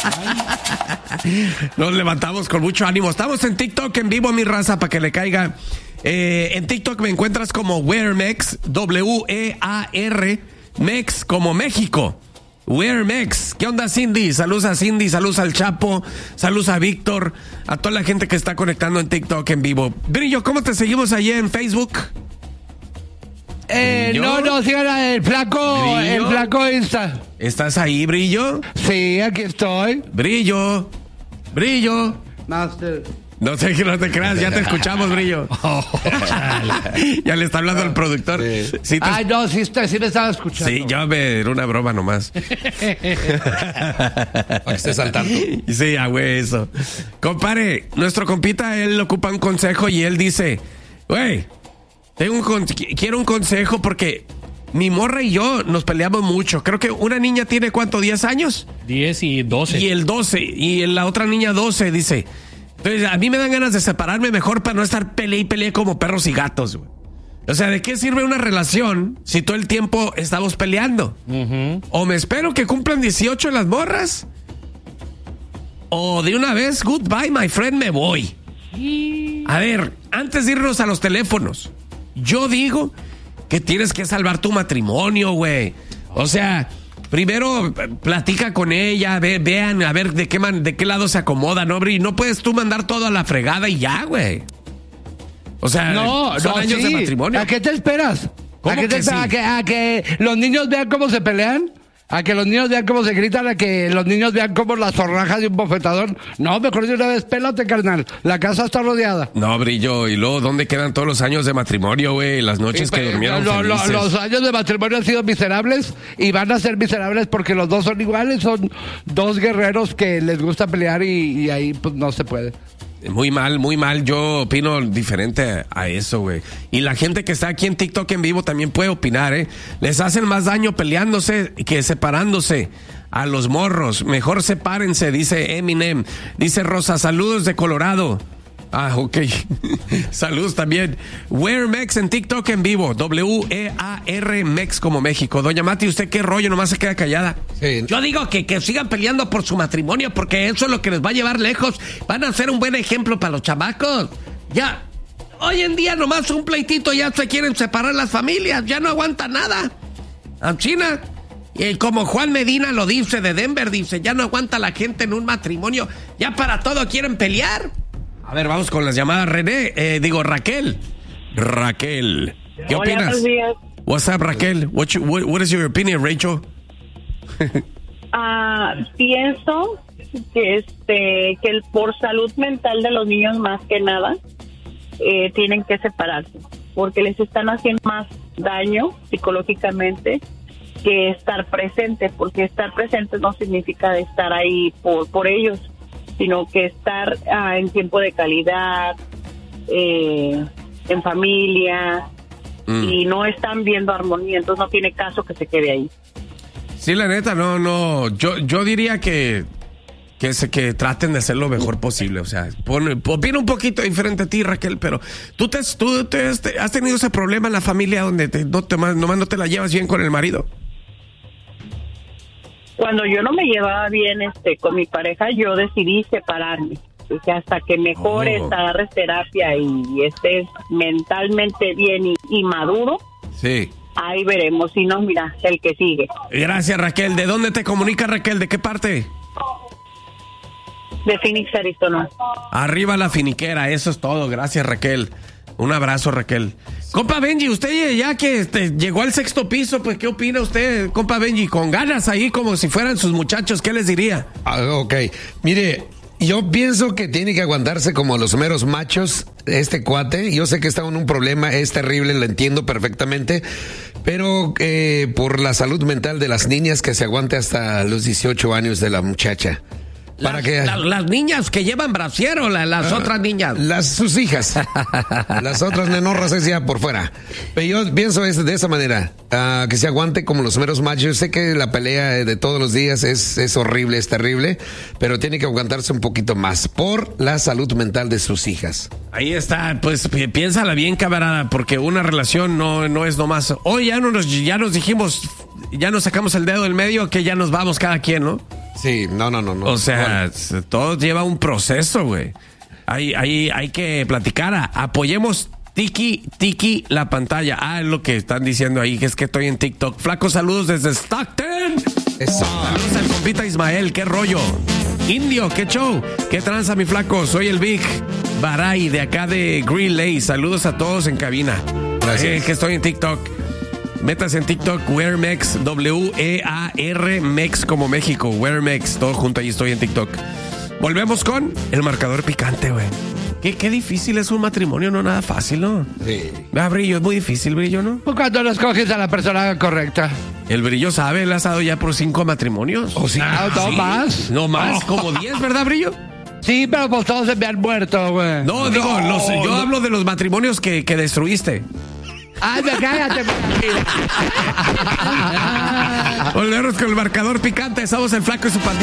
Nos levantamos con mucho ánimo. Estamos en TikTok en vivo, mi raza, para que le caiga. En TikTok me encuentras como WearMex, W-E-A-R, Mex como México. WearMex. ¿Qué onda, Cindy? Saludos a Cindy, saludos al Chapo, saludos a Víctor, a toda la gente que está conectando en TikTok en vivo. Brillo, ¿cómo te seguimos allí en Facebook? No, sigan el flaco, ¿Brillo? el flaco Insta. ¿Estás ahí, Brillo? Sí, aquí estoy. Brillo. Master. No sé que no te creas, ya te escuchamos, Brillo. Ya le está hablando el productor. Sí, Ay, no, sí me estaba escuchando. Sí, era una broma nomás. Para que estés al tanto. Sí, güey, eso. Compare, nuestro compita, él ocupa un consejo y él dice, güey, quiero un consejo porque mi morra y yo nos peleamos mucho. Creo que una niña tiene, ¿cuánto? ¿10 años? 10 y 12. Y el 12, y la otra niña 12, dice. Entonces, a mí me dan ganas de separarme mejor para no estar peleé como perros y gatos, güey. O sea, ¿de qué sirve una relación si todo el tiempo estamos peleando? Uh-huh. O me espero que cumplan 18 las morras, o de una vez, goodbye, my friend, me voy. A ver, antes de irnos a los teléfonos, yo digo que tienes que salvar tu matrimonio, güey. O sea, primero platica con ella, vean a ver de qué lado se acomoda, ¿no, Bri? No puedes tú mandar todo a la fregada y ya, güey. O sea, son años de matrimonio. ¿A qué te esperas? ¿Cómo ¿A qué te que sí? ¿A que los niños vean cómo se pelean? ¿A que los niños vean cómo se gritan? ¿A que los niños vean cómo las zorrajas de un bofetador? No, mejor de una vez, pélate, carnal. La casa está rodeada. No, Brillo, y luego, ¿dónde quedan todos los años de matrimonio, güey? Las noches que durmieron felices. Los años de matrimonio han sido miserables y van a ser miserables porque los dos son iguales. Son dos guerreros que les gusta pelear y ahí pues no se puede. Muy mal. Yo opino diferente a eso, güey. Y la gente que está aquí en TikTok en vivo también puede opinar, ¿eh? Les hacen más daño peleándose que separándose. A los morros, mejor sepárense, dice Eminem. Dice Rosa, saludos de Colorado. Ah, ok. Saludos también. WearMex en TikTok en vivo. W-E-A-R Mex como México. Doña Mati, ¿usted qué rollo? Nomás se queda callada. Sí. Yo digo que sigan peleando por su matrimonio porque eso es lo que les va a llevar lejos. Van a ser un buen ejemplo para los chamacos. Ya. Hoy en día nomás un pleitito ya se quieren separar las familias. Ya no aguanta nada. A China. Y como Juan Medina lo dice de Denver, dice, ya no aguanta la gente en un matrimonio. Ya para todo quieren pelear. A ver, vamos con las llamadas. Raquel. Raquel, ¿qué opinas? Buenos días. What's up, Raquel? What is your opinion, Rachel? Pienso que por salud mental de los niños más que nada tienen que separarse porque les están haciendo más daño psicológicamente que estar presente, porque estar presente no significa estar ahí por ellos, sino que estar en tiempo de calidad, en familia, y no están viendo armonía, entonces no tiene caso que se quede ahí. Sí, la neta, no, yo diría que traten de hacer lo mejor posible, o sea, opina un poquito diferente a ti, Raquel, pero tú has tenido ese problema en la familia donde nomás no te la llevas bien con el marido. Cuando yo no me llevaba bien con mi pareja, yo decidí separarme. O sea, hasta que mejores, agarres terapia y estés mentalmente bien y maduro, sí, ahí veremos. Si no, mira, el que sigue. Gracias, Raquel. ¿De dónde te comunica, Raquel? ¿De qué parte? De Phoenix, Arizona. Arriba la finiquera, eso es todo. Gracias, Raquel. Un abrazo, Raquel. Compa Benji, usted ya que llegó al 6º piso, pues, ¿qué opina usted, compa Benji? Con ganas ahí, como si fueran sus muchachos, ¿qué les diría? Ok, mire, yo pienso que tiene que aguantarse como los meros machos este cuate. Yo sé que está en un problema, es terrible, lo entiendo perfectamente, pero por la salud mental de las niñas, que se aguante hasta los 18 años de la muchacha. Las niñas que llevan brasier o las otras niñas. Sus hijas. Las otras nenorras es ya por fuera. Pero yo pienso de esa manera, que se aguante como los meros machos. Yo sé que la pelea de todos los días es horrible, es terrible, pero tiene que aguantarse un poquito más por la salud mental de sus hijas. Ahí está, pues piénsala bien, camarada, porque una relación no es nomás. Hoy ya nos dijimos, ya nos sacamos el dedo del medio, que ya nos vamos cada quien, ¿no? Sí, no. O sea, todo lleva un proceso, güey. Hay que platicar. Apoyemos Tiki la pantalla. Es lo que están diciendo ahí, que es que estoy en TikTok. Flaco, saludos desde Stockton. Eso. Saludos al compita Ismael, qué rollo. Indio, qué show. Qué tranza, mi flaco. Soy el Big Baray de acá de Green Lake. Saludos a todos en cabina. Gracias. Que estoy en TikTok. Metas en TikTok, Wearmex, W-E-A-R, Mex como México, Wearmex, todo junto, ahí estoy en TikTok. Volvemos con el marcador picante, güey. Qué difícil es un matrimonio, no nada fácil, ¿no? Sí. Brillo, es muy difícil, Brillo, ¿no? Cuando lo escoges a la persona correcta. El Brillo sabe, él ha estado ya por 5 matrimonios. ¿Oh, sí? ¿No más? No más, como 10, ¿verdad, Brillo? Sí, pero pues todos se me han muerto, güey. No, digo, yo hablo de los matrimonios que destruiste. ¡Ay, cállate! Volvemos con el marcador picante. Estamos el Flaco y su pandilla.